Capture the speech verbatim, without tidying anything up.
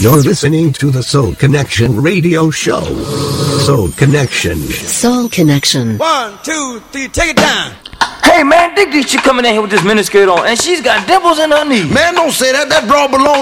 You're listening to the Soul Connection radio show. Soul Connection. Soul Connection. One, two, three, take it down. Hey man, dig this chick coming in here with this miniskirt on, and she's got dimples in her knees. Man, don't say that. That bra belongs